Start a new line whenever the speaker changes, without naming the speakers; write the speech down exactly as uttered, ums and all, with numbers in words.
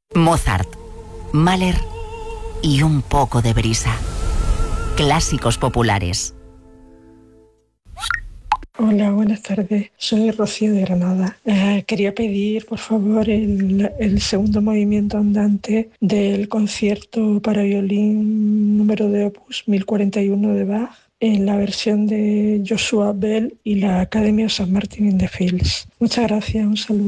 Mozart, Mahler y un poco de brisa. Clásicos populares.
Hola, buenas tardes. Soy Rocío de Granada. Eh, quería pedir, por favor, el, el segundo movimiento andante del concierto para violín número de Opus mil cuarenta y uno de Bach en la versión de Joshua Bell y la Academia San Martin in the Fields. Muchas gracias, un saludo.